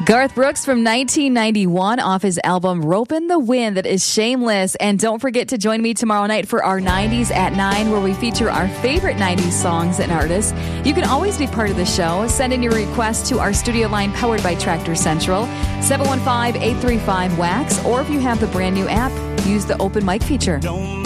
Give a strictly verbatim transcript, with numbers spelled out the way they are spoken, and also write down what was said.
Garth Brooks from nineteen ninety-one off his album Ropin' the Wind. That is Shameless. And don't forget to join me tomorrow night for our nineties at nine, where we feature our favorite nineties songs and artists. You can always be part of the show. Send in your request to our studio line powered by Tractor Central, seven one five, eight three five, W A X, or if you have the brand new app, use the open mic feature.